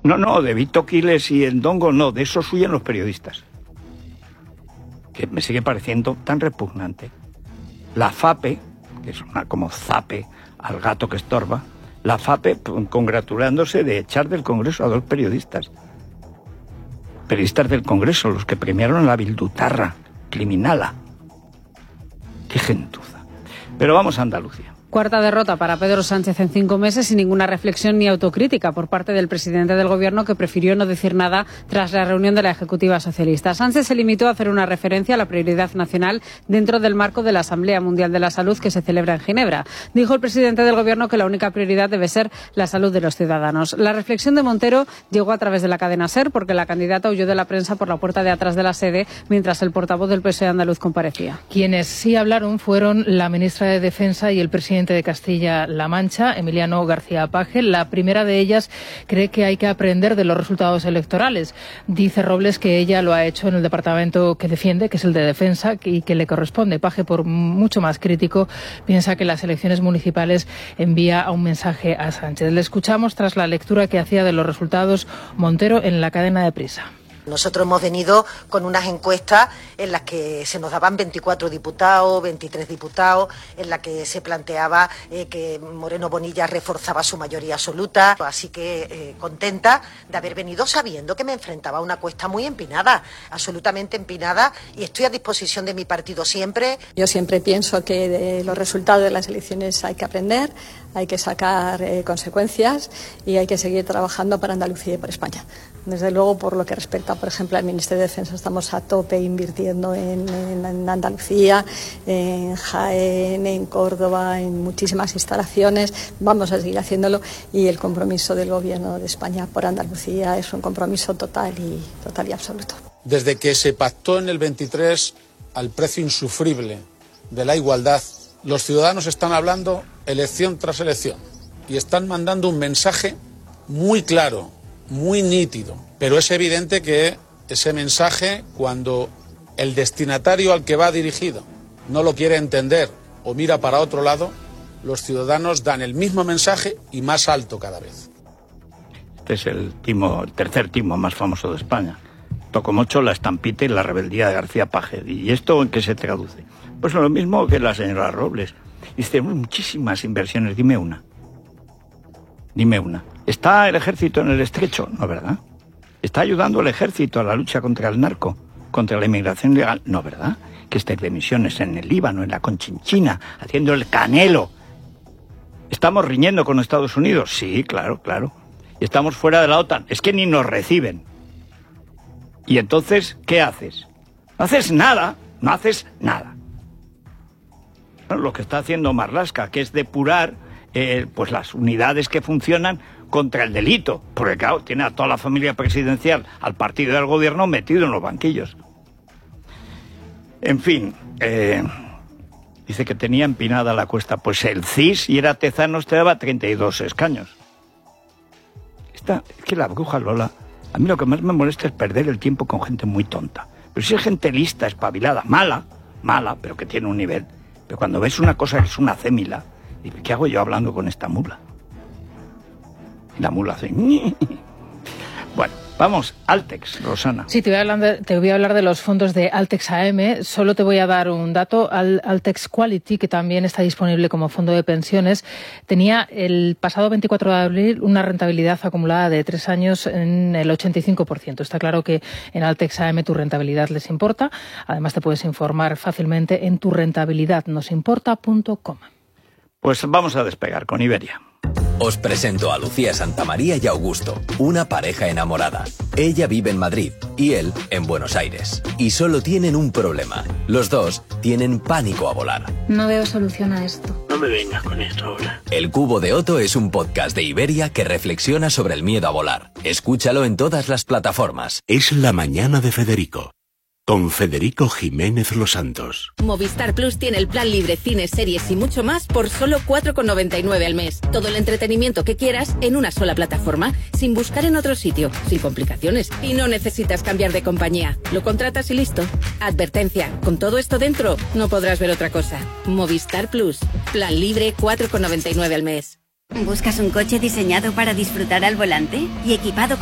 No, de Vito Quiles y Endongo no, de eso huyen los periodistas. Que me sigue pareciendo tan repugnante. La FAPE, que es una como zape al gato que estorba, la FAPE congratulándose de echar del Congreso a 2 periodistas. Periodistas del Congreso, los que premiaron la bildutarra criminala. Qué gentuza. Pero vamos a Andalucía. Cuarta derrota para Pedro Sánchez en 5 meses sin ninguna reflexión ni autocrítica por parte del presidente del Gobierno, que prefirió no decir nada tras la reunión de la Ejecutiva Socialista. Sánchez se limitó a hacer una referencia a la prioridad nacional dentro del marco de la Asamblea Mundial de la Salud que se celebra en Ginebra. Dijo el presidente del Gobierno que la única prioridad debe ser la salud de los ciudadanos. La reflexión de Montero llegó a través de la cadena SER porque la candidata huyó de la prensa por la puerta de atrás de la sede mientras el portavoz del PSOE andaluz comparecía. Quienes sí hablaron fueron la ministra de Defensa y el presidente de Castilla-La Mancha, Emiliano García Paje. La primera de ellas cree que hay que aprender de los resultados electorales. Dice Robles que ella lo ha hecho en el departamento que defiende, que es el de Defensa, y que le corresponde. Paje, por mucho más crítico, piensa que las elecciones municipales envía un mensaje a Sánchez. Le escuchamos tras la lectura que hacía de los resultados Montero en la cadena de Prisa. Nosotros hemos venido con unas encuestas en las que se nos daban 24 diputados, 23 diputados, en las que se planteaba que Moreno Bonilla reforzaba su mayoría absoluta. Así que contenta de haber venido sabiendo que me enfrentaba a una cuesta muy empinada, absolutamente empinada, y estoy a disposición de mi partido siempre. Yo siempre pienso que de los resultados de las elecciones hay que aprender, hay que sacar consecuencias y hay que seguir trabajando para Andalucía y por España. Desde luego, por lo que respecta, por ejemplo, al Ministerio de Defensa, estamos a tope invirtiendo en Andalucía, en Jaén, en Córdoba, en muchísimas instalaciones. Vamos a seguir haciéndolo y el compromiso del Gobierno de España por Andalucía es un compromiso total y absoluto. Desde que se pactó en el 23 al precio insufrible de la igualdad, los ciudadanos están hablando elección tras elección y están mandando un mensaje muy claro, muy nítido, pero es evidente que ese mensaje, cuando el destinatario al que va dirigido no lo quiere entender o mira para otro lado, los ciudadanos dan el mismo mensaje y más alto cada vez. Este es el tercer timo más famoso de España. Tocomocho, la estampita y la rebeldía de García Paje. ¿Y esto en qué se traduce? Pues lo mismo que la señora Robles. Dice, muchísimas inversiones, dime una. ¿Está el ejército en el estrecho? No, ¿verdad? ¿Está ayudando el ejército a la lucha contra el narco, contra la inmigración ilegal? No, ¿verdad? Que estáis de misiones en el Líbano, en la Conchinchina, haciendo el Canelo. ¿Estamos riñendo con Estados Unidos? Sí, claro. ¿Y estamos fuera de la OTAN? Es que ni nos reciben. ¿Y entonces qué haces? No haces nada. Bueno, lo que está haciendo Marlaska, que es depurar pues las unidades que funcionan contra el delito, porque claro, tiene a toda la familia presidencial, al partido del gobierno metido en los banquillos. En fin, dice que tenía empinada la cuesta, pues el CIS y era Tezanos te daba 32 escaños. Es que la bruja Lola, a mí lo que más me molesta es perder el tiempo con gente muy tonta. Pero si es gente lista, espabilada, mala, pero que tiene un nivel. Pero cuando ves una cosa que es una cémila, dices, ¿qué hago yo hablando con esta mula? Y la mula hace... Bueno, vamos, Altex, Rosana. Sí, te voy a hablar de los fondos de Altex AM. Solo te voy a dar un dato. Altex Quality, que también está disponible como fondo de pensiones, tenía el pasado 24 de abril una rentabilidad acumulada de 3 años en el 85%. Está claro que en Altex AM tu rentabilidad les importa. Además, te puedes informar fácilmente en turrentabilidadnosimporta.com. Pues vamos a despegar con Iberia. Os presento a Lucía Santamaría y Augusto, una pareja enamorada. Ella vive en Madrid y él en Buenos Aires. Y solo tienen un problema. Los dos tienen pánico a volar. No veo solución a esto. No me vengas con esto ahora. El Cubo de Otto es un podcast de Iberia que reflexiona sobre el miedo a volar. Escúchalo en todas las plataformas. Es la mañana de Federico. Con Federico Jiménez Los Santos. Movistar Plus tiene el plan libre, cines, series y mucho más por solo 4,99 al mes. Todo el entretenimiento que quieras en una sola plataforma, sin buscar en otro sitio, sin complicaciones. Y no necesitas cambiar de compañía. Lo contratas y listo. Advertencia, con todo esto dentro, no podrás ver otra cosa. Movistar Plus. Plan libre, 4,99 al mes. ¿Buscas un coche diseñado para disfrutar al volante y equipado